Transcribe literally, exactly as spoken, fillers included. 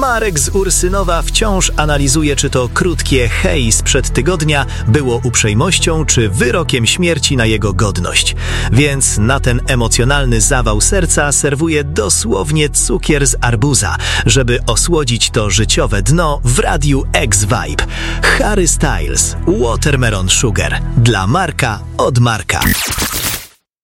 Marek z Ursynowa wciąż analizuje, czy to krótkie hej sprzed tygodnia było uprzejmością, czy wyrokiem śmierci na jego godność. Więc na ten emocjonalny zawał serca serwuje dosłownie cukier z arbuza, żeby osłodzić to życiowe dno w radiu X-Vibe. Harry Styles, Watermelon Sugar. Dla Marka od Marka.